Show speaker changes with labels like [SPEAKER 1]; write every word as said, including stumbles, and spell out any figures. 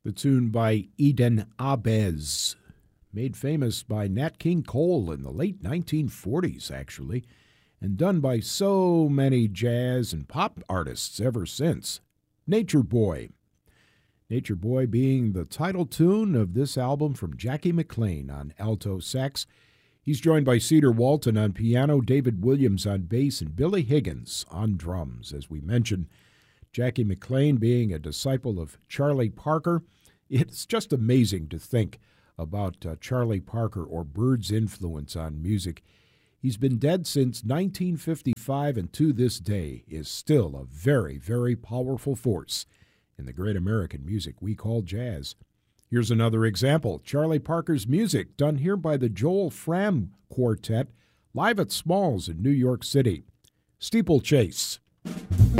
[SPEAKER 1] The tune by Eden Abez, made famous by Nat King Cole in the late nineteen forties, actually, and done by so many jazz and pop artists ever since. Nature Boy. Nature Boy being the title tune of this album from Jackie McLean on alto sax. He's joined by Cedar Walton on piano, David Williams on bass, and Billy Higgins on drums. As we mentioned, Jackie McLean being a disciple of Charlie Parker. It's just amazing to think about uh, Charlie Parker or Bird's influence on music. He's been dead since nineteen fifty-five and to this day is still a very, very powerful force in the great American music we call jazz. Here's another example. Charlie Parker's music done here by the Joel Fram Quartet live at Smalls in New York City. Steeplechase.